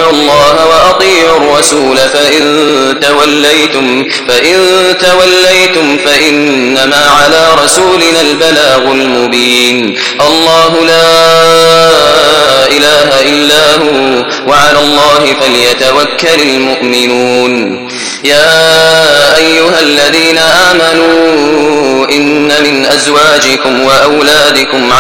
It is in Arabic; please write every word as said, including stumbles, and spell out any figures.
وأطيعوا الله وأطيعوا الرسول فإن توليتم فإن توليتم فإنما على رسولنا البلاغ المبين. الله لا إله إلا هو وعلى الله فليتوكل المؤمنون. يا أيها الذين آمنوا إن من أزواجكم وأولادكم